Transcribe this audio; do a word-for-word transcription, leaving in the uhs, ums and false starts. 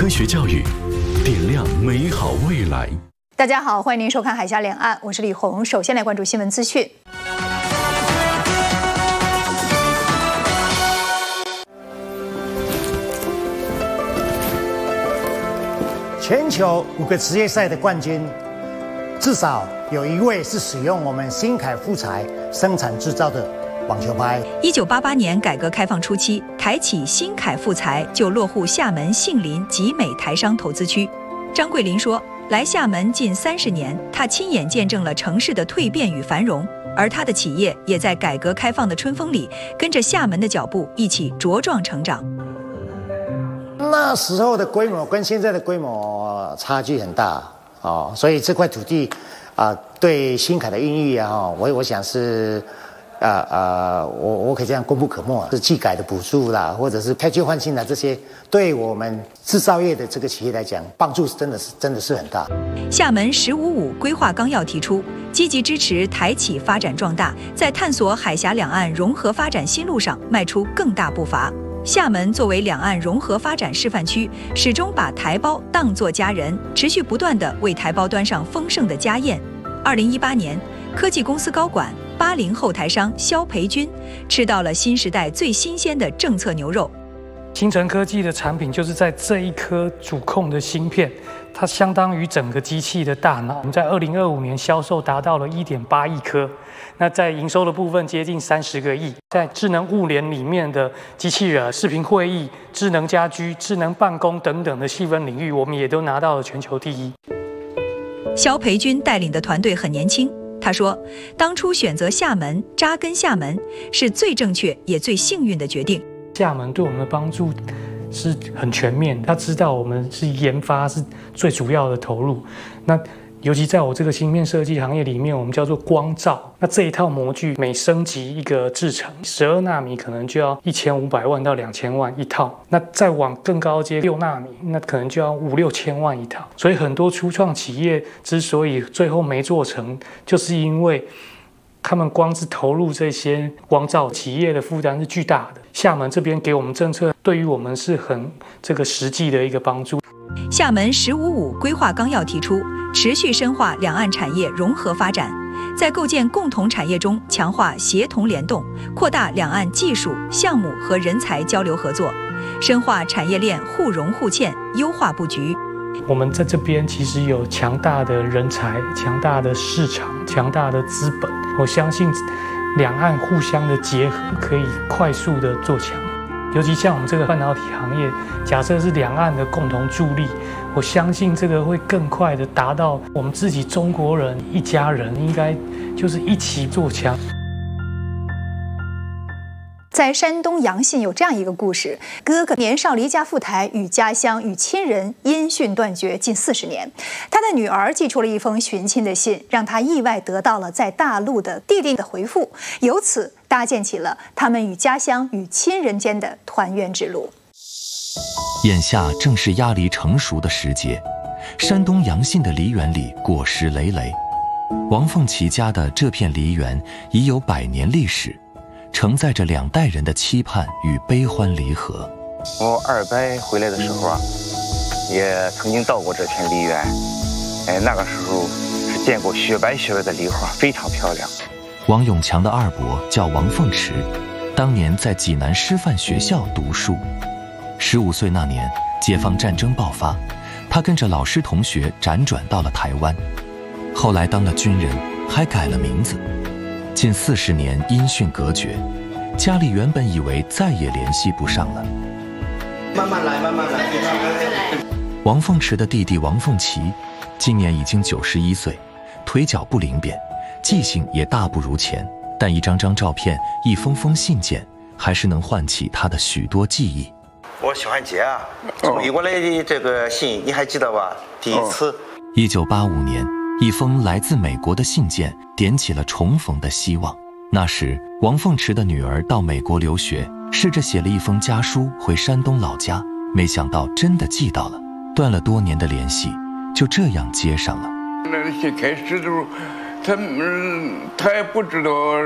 科学教育，点亮美好未来。 大家好，欢迎您收看《海峡两岸》，我是李红。首先来关注新闻资讯。 全球五个职业赛的冠军，至少有一位是使用我们新凯富材生产制造的网球拍。 一九八八年改革开放初期，台企新凯富材就落户厦门杏林集美台商投资区。张桂林说，来厦门近三十年，他亲眼见证了城市的蜕变与繁荣，而他的企业也在改革开放的春风里，跟着厦门的脚步一起茁壮成长。 那时候的规模跟现在的规模差距很大哦，所以这块土地啊、呃，对新凯的孕育啊，我我想是。啊啊、呃，我我可以这样功不可没，是技改的补助啦，或者是开旧换新的这些，对我们制造业的这个企业来讲，帮助真的是真的是很大。 厦门“十五五”规划纲要提出，积极支持台企发展壮大，在探索海峡两岸融合发展新路上迈出更大步伐。厦门作为两岸融合发展示范区，始终把台胞当作家人，持续不断地为台胞端上丰盛的家宴。二零一八年，科技公司高管八零后台商肖培军吃到了新时代最新鲜的政策牛肉。 新城科技的产品就是在这一颗主控的芯片，它相当于整个机器的大脑。我们在二零二五年销售达到了一点八亿颗，那在营收的部分接近三十个亿。在智能物联里面的机器人、视频会议、智能家居、智能办公等等的细分领域，我们也都拿到了全球第一。 肖培军带领的团队很年轻，他说，当初选择厦门扎根厦门是最正确也最幸运的决定。 厦门对我们的帮助是很全面，他知道我们是研发是最主要的投入，那尤其在我这个芯片设计行业里面，我们叫做光罩。那这一套模具每升级一个制程，十二纳米可能就要一千五百万到两千万一套。那再往更高阶六纳米，那可能就要五六千万一套。所以很多初创企业之所以最后没做成，就是因为他们光是投入这些光罩，企业的负担是巨大的。厦门这边给我们政策，对于我们是很这个实际的一个帮助。 厦门“十五五”规划纲要提出，持续深化两岸产业融合发展，在构建共同产业中强化协同联动，扩大两岸技术、项目和人才交流合作，深化产业链互融互嵌，优化布局。 我们在这边其实有强大的人才、强大的市场、强大的资本，我相信两岸互相的结合可以快速的做强。尤其像我们这个半导体行业，假设是两岸的共同助力，我相信这个会更快的达到我们自己中国人一家人应该就是一起做强。 在山东阳信有这样一个故事：哥哥年少离家赴台，与家乡与亲人音讯断绝近四十年。他的女儿寄出了一封寻亲的信，让他意外得到了在大陆的弟弟的回复，由此搭建起了他们与家乡与亲人间的团圆之路。 眼下正是鸭梨成熟的时节，山东阳信的梨园里果实累累。王凤岐家的这片梨园已有百年历史，承载着两代人的期盼与悲欢离合。 我二伯回来的时候啊，也曾经到过这片梨园，哎，那个时候是见过雪白雪白的梨花，非常漂亮。 王永强的二伯叫王凤池，当年在济南师范学校读书。十五岁那年，解放战争爆发，他跟着老师同学辗转到了台湾，后来当了军人，还改了名字。近四十年音讯隔绝，家里原本以为再也联系不上了。 慢慢来，慢慢来，慢慢来。 王凤池的弟弟王凤岐，今年已经九十一岁，腿脚不灵便，记性也大不如前，但一张张照片，一封封信件，还是能唤起他的许多记忆。 我喜欢姐啊，寄过来的这个信你还记得吧？第一次。 一九八五年。一封来自美国的信件点起了重逢的希望。那时，王凤池的女儿到美国留学，试着写了一封家书回山东老家，没想到真的寄到了。断了多年的联系，就这样接上了。 那些开始的时候，他们他也不知道